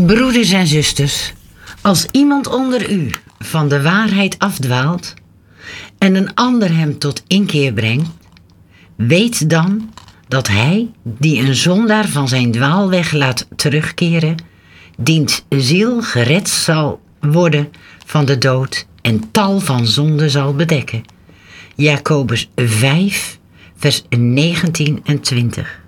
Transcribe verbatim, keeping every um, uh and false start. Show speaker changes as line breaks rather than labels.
Broeders en zusters, als iemand onder u van de waarheid afdwaalt en een ander hem tot inkeer brengt, weet dan dat hij die een zondaar van zijn dwaalweg laat terugkeren, diens ziel gered zal worden van de dood en tal van zonden zal bedekken. Jacobus vijf, vers negentien en twintig.